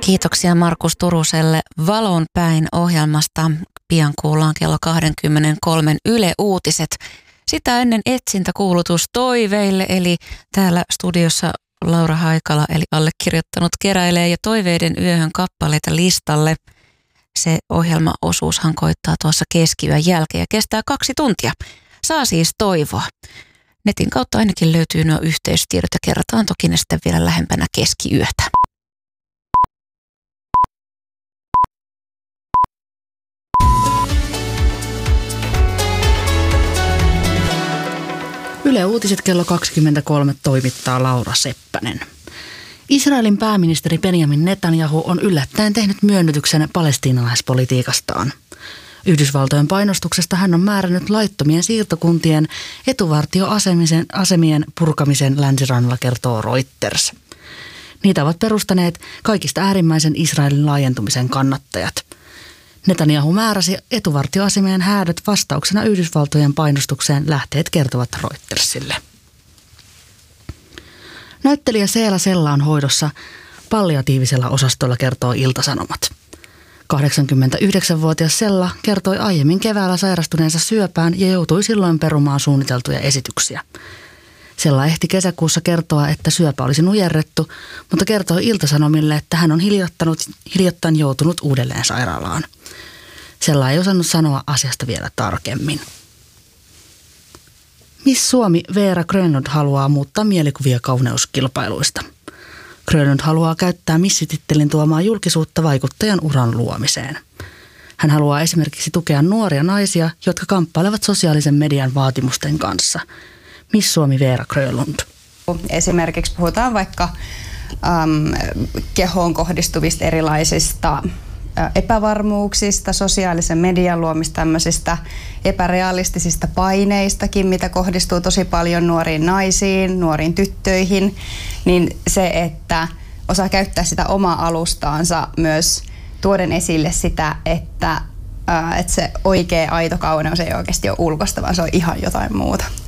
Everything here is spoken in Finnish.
Kiitoksia Markus Turuselle Valon päin ohjelmasta. Pian kuullaan kello 23 Yle Uutiset. Sitä ennen etsintäkuulutus toiveille, eli täällä studiossa Laura Haikala eli allekirjoittanut keräilee ja toiveiden yöhön kappaleita listalle. Se ohjelmaosuushan koittaa tuossa keskiyön jälkeen ja kestää 2 tuntia. Saa siis toivoa. Netin kautta ainakin löytyy nuo yhteystiedot ja kerrotaan toki ne sitten vielä lähempänä keskiyötä. Yle Uutiset kello 23 toimittaa Laura Seppänen. Israelin pääministeri Benjamin Netanyahu on yllättäen tehnyt myönnytyksen palestiinalaispolitiikastaan. Yhdysvaltojen painostuksesta hän on määrännyt laittomien siirtokuntien etuvartioasemien purkamisen länsirannalla, kertoo Reuters. Niitä ovat perustaneet kaikista äärimmäisen Israelin laajentumisen kannattajat. Netanyahu määräsi etuvartioasemien häädöt vastauksena Yhdysvaltojen painostukseen, lähteet kertovat Reutersille. Näyttelijä Seela Sella on hoidossa palliatiivisella osastolla, kertoo Ilta-Sanomat. 89-vuotias Sella kertoi aiemmin keväällä sairastuneensa syöpään ja joutui silloin perumaan suunniteltuja esityksiä. Sella ehti kesäkuussa kertoa, että syöpä olisi nujerrettu, mutta kertoi Ilta-Sanomille, että hän on hiljattain joutunut uudelleen sairaalaan. Sella ei osannut sanoa asiasta vielä tarkemmin. Miss Suomi Veera Grönlund haluaa muuttaa mielikuvia kauneuskilpailuista. Grönlund haluaa käyttää missitittelin tuomaa julkisuutta vaikuttajan uran luomiseen. Hän haluaa esimerkiksi tukea nuoria naisia, jotka kamppailevat sosiaalisen median vaatimusten kanssa. Miss Suomi Veera Grönlund. Esimerkiksi puhutaan vaikka kehoon kohdistuvista erilaisista epävarmuuksista, sosiaalisen median luomista tämmöisistä epärealistisista paineistakin, mitä kohdistuu tosi paljon nuoriin naisiin, nuoriin tyttöihin, niin se, että osaa käyttää sitä omaa alustaansa myös tuoden esille sitä, että se oikea aito kauneus ei oikeasti ole ulkoista, vaan se on ihan jotain muuta.